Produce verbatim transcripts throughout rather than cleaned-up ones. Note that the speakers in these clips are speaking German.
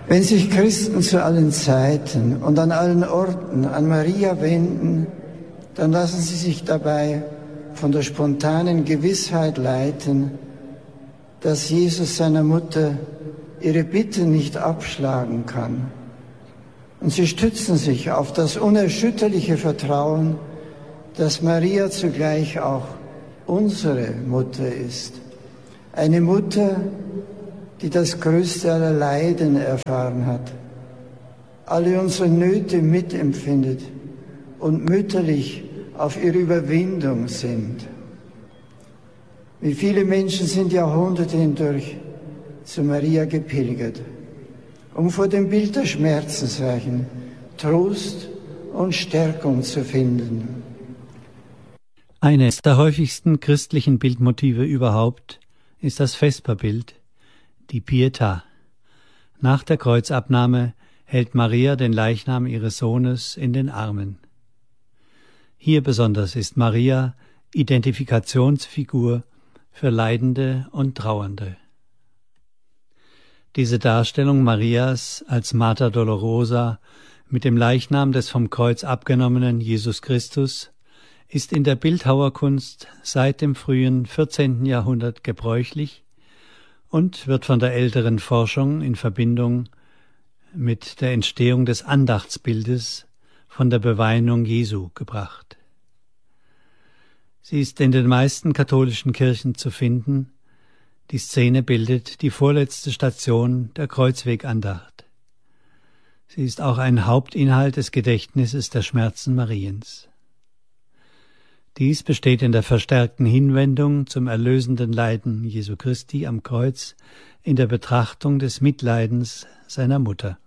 Wenn sich Christen zu allen Zeiten und an allen Orten an Maria wenden, dann lassen sie sich dabei von der spontanen Gewissheit leiten, dass Jesus seiner Mutter ihre Bitten nicht abschlagen kann. Und sie stützen sich auf das unerschütterliche Vertrauen, dass Maria zugleich auch unsere Mutter ist. Eine Mutter, die das größte aller Leiden erfahren hat, alle unsere Nöte mitempfindet und mütterlich auf ihre Überwindung sinnt. Wie viele Menschen sind Jahrhunderte hindurch zu Maria gepilgert, um vor dem Bild der Schmerzensreichen Trost und Stärkung zu finden. Eines der häufigsten christlichen Bildmotive überhaupt ist das Vesperbild, die Pietà. Nach der Kreuzabnahme hält Maria den Leichnam ihres Sohnes in den Armen. Hier besonders ist Maria Identifikationsfigur für Leidende und Trauernde. Diese Darstellung Marias als Mater Dolorosa mit dem Leichnam des vom Kreuz abgenommenen Jesus Christus ist in der Bildhauerkunst seit dem frühen vierzehnten Jahrhundert gebräuchlich und wird von der älteren Forschung in Verbindung mit der Entstehung des Andachtsbildes von der Beweinung Jesu gebracht. Sie ist in den meisten katholischen Kirchen zu finden. Die Szene bildet die vorletzte Station der Kreuzwegandacht. Sie ist auch ein Hauptinhalt des Gedächtnisses der Schmerzen Mariens. Dies besteht in der verstärkten Hinwendung zum erlösenden Leiden Jesu Christi am Kreuz in der Betrachtung des Mitleidens seiner Mutter.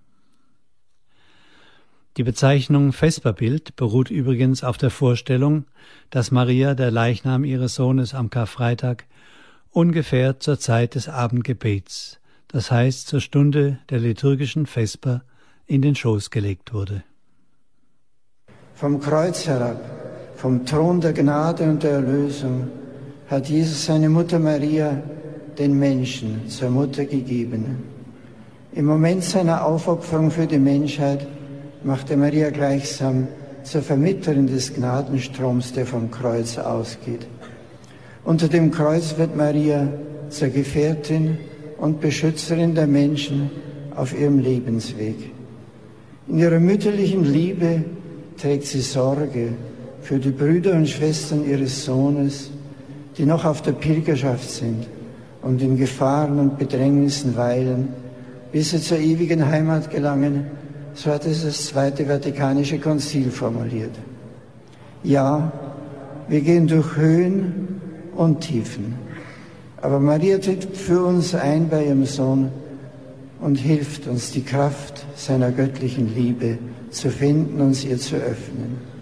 Die Bezeichnung Vesperbild beruht übrigens auf der Vorstellung, dass Maria der Leichnam ihres Sohnes am Karfreitag ungefähr zur Zeit des Abendgebets, das heißt zur Stunde der liturgischen Vesper, in den Schoß gelegt wurde. Vom Kreuz herab, vom Thron der Gnade und der Erlösung, hat Jesus seine Mutter Maria den Menschen zur Mutter gegeben. Im Moment seiner Aufopferung für die Menschheit machte Maria gleichsam zur Vermittlerin des Gnadenstroms, der vom Kreuz ausgeht. Unter dem Kreuz wird Maria zur Gefährtin und Beschützerin der Menschen auf ihrem Lebensweg. In ihrer mütterlichen Liebe trägt sie Sorge für die Brüder und Schwestern ihres Sohnes, die noch auf der Pilgerschaft sind und in Gefahren und Bedrängnissen weilen, bis sie zur ewigen Heimat gelangen. So hat es das Zweite Vatikanische Konzil formuliert. Ja, wir gehen durch Höhen und Tiefen, aber Maria tritt für uns ein bei ihrem Sohn und hilft uns, die Kraft seiner göttlichen Liebe zu finden und ihr zu öffnen.